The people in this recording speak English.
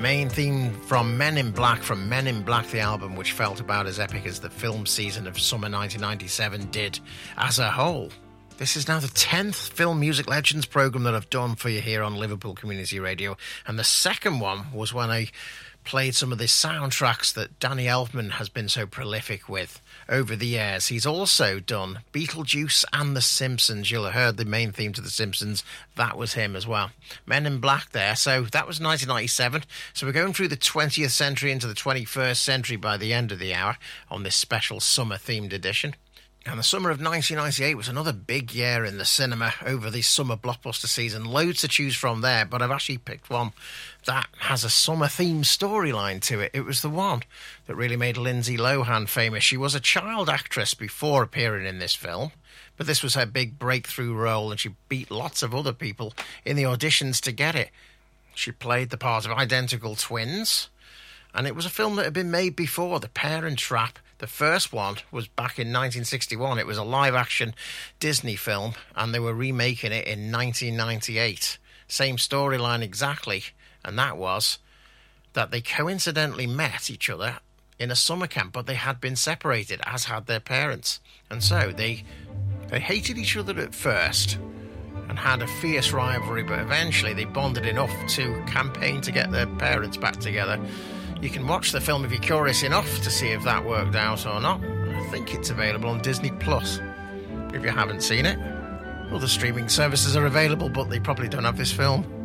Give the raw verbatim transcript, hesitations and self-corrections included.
main theme from Men in Black, from Men in Black, the album, which felt about as epic as the film season of summer nineteen ninety-seven did as a whole. This is now the tenth Film Music Legends programme that I've done for you here on Liverpool Community Radio, and the second one was when I played some of the soundtracks that Danny Elfman has been so prolific with over the years. He's also done Beetlejuice and The Simpsons. You'll have heard the main theme to The Simpsons. That was him as well. Men in Black there. So that was nineteen ninety-seven. So we're going through the twentieth century into the twenty-first century by the end of the hour on this special summer-themed edition. And the summer of nineteen ninety-eight was another big year in the cinema over the summer blockbuster season. Loads to choose from there, but I've actually picked one that has a summer-themed storyline to it. It was the one that really made Lindsay Lohan famous. She was a child actress before appearing in this film, but this was her big breakthrough role, and she beat lots of other people in the auditions to get it. She played the part of identical twins, and it was a film that had been made before, The Parent Trap. The first one was back in nineteen sixty-one. It was a live-action Disney film, and they were remaking it in nineteen ninety-eight. Same storyline exactly, and that was that they coincidentally met each other in a summer camp, but they had been separated, as had their parents. And so they they hated each other at first and had a fierce rivalry, but eventually they bonded enough to campaign to get their parents back together. You can watch the film if you're curious enough to see if that worked out or not. I think it's available on Disney Plus, if you haven't seen it. Other streaming services are available, but they probably don't have this film.